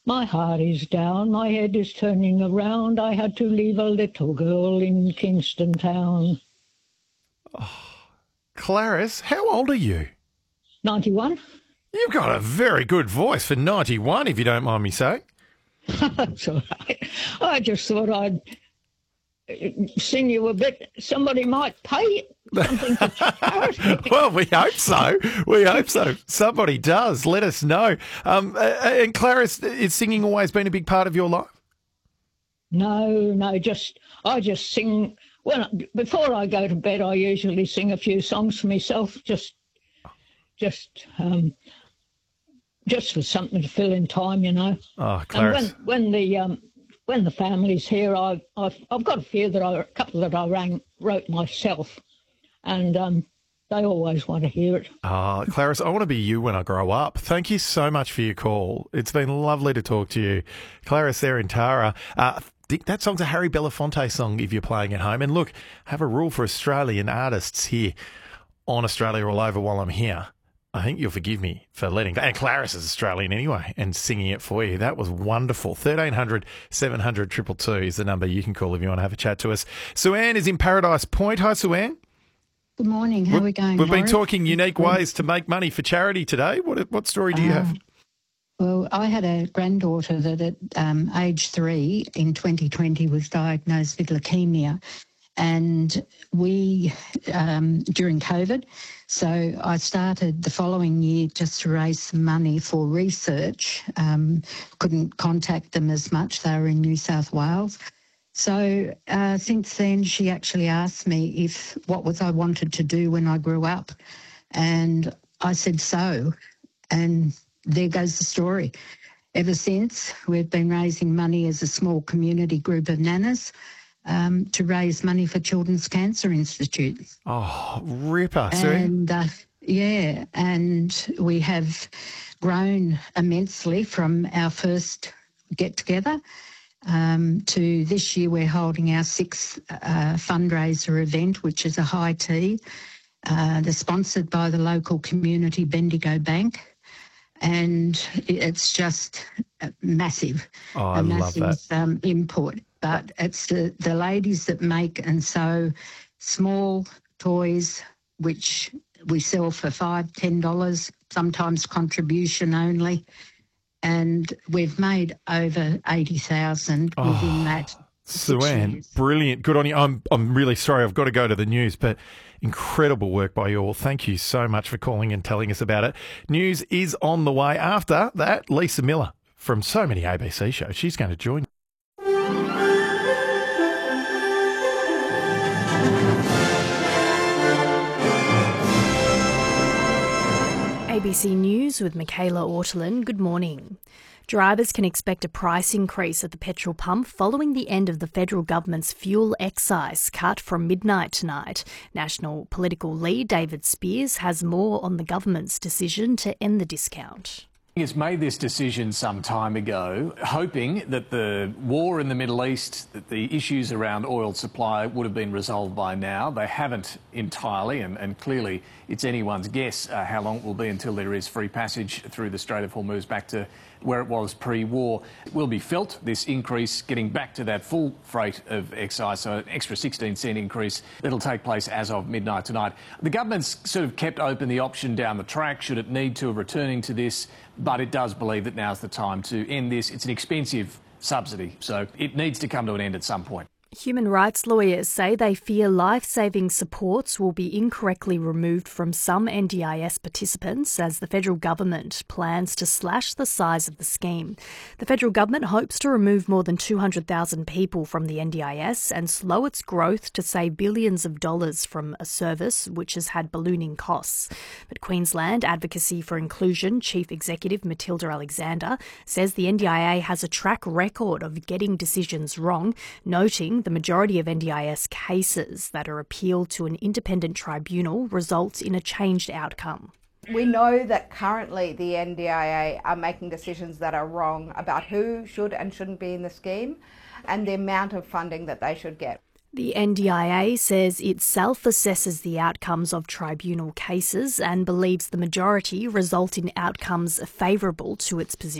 My heart is down, my head is turning around. I had to leave a little girl in Kingston Town. Clarice, how old are you? 91. You've got a very good voice for 91, if you don't mind me saying. That's all right. I just thought I'd sing you a bit. Somebody might pay something for charity. Well, we hope so. We hope so. Somebody does. Let us know. And Clarice, is singing always been a big part of your life? No, I just sing. Before I go to bed, I usually sing a few songs for myself, just for something to fill in time, you know. Oh, Clarice. And when the family's here, I've got a couple that I wrote myself, and they always want to hear it. Oh, Clarice, I want to be you when I grow up. Thank you so much for your call. It's been lovely to talk to you. Clarice there in Tara. That song's a Harry Belafonte song if you're playing at home. And look, I have a rule for Australian artists here on Australia All Over while I'm here. I think you'll forgive me for letting... And Clarice is Australian anyway and singing it for you. That was wonderful. 1300 700 222 is the number you can call if you want to have a chat to us. Sue-Ann is in Paradise Point. Hi, Sue-Ann. Good morning. How are we going, We've been Laurie? talking unique ways to make money for charity today. What story do you have? Well, I had a granddaughter that at age 3 in 2020 was diagnosed with leukemia. And we, during COVID, so I started the following year just to raise some money for research. Couldn't contact them as much. They were in New South Wales. So since then, she actually asked me what I wanted to do when I grew up. And I said so. And there goes the story. Ever since, we've been raising money as a small community group of nanas to raise money for Children's Cancer Institute. Oh, ripper, Sue. And, and we have grown immensely from our first get-together to this year we're holding our 6th fundraiser event, which is a high tea. They're sponsored by the local community Bendigo Bank. And it's just massive, I love that. Input. But it's the ladies that make and sew small toys, which we sell for $5, $10, sometimes contribution only. And we've made over 80,000 within that. Sue-Ann, brilliant. Good on you. I'm really sorry. I've got to go to the news, but incredible work by you all. Thank you so much for calling and telling us about it. News is on the way. After that, Lisa Miller from so many ABC shows. She's going to join. ABC News with Michaela Ortolin. Good morning. Drivers can expect a price increase at the petrol pump following the end of the federal government's fuel excise cut from midnight tonight. National political lead David Speers has more on the government's decision to end the discount. It's made this decision some time ago, hoping that the war in the Middle East, that the issues around oil supply would have been resolved by now. They haven't entirely, and clearly it's anyone's guess how long it will be until there is free passage through the Strait of Hormuz back to where it was pre-war. It will be felt, this increase, getting back to that full freight of excise, so an extra 16-cent increase that'll take place as of midnight tonight. The government's sort of kept open the option down the track, should it need to, of returning to this, but it does believe that now's the time to end this. It's an expensive subsidy, so it needs to come to an end at some point. Human rights lawyers say they fear life-saving supports will be incorrectly removed from some NDIS participants as the federal government plans to slash the size of the scheme. The federal government hopes to remove more than 200,000 people from the NDIS and slow its growth to save billions of dollars from a service which has had ballooning costs. But Queensland Advocacy for Inclusion Chief Executive Matilda Alexander says the NDIA has a track record of getting decisions wrong, noting the majority of NDIS cases that are appealed to an independent tribunal results in a changed outcome. We know that currently the NDIA are making decisions that are wrong about who should and shouldn't be in the scheme and the amount of funding that they should get. The NDIA says it self-assesses the outcomes of tribunal cases and believes the majority result in outcomes favourable to its position.